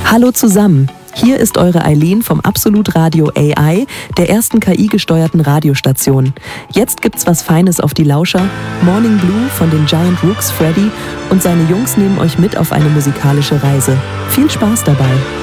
Hallo zusammen, hier ist eure Eileen vom Absolut Radio AI, der ersten KI-gesteuerten Radiostation. Jetzt gibt's was Feines auf die Lauscher. Morning Blue von den Giant Rooks Freddy und seine Jungs nehmen euch mit auf eine musikalische Reise. Viel Spaß dabei!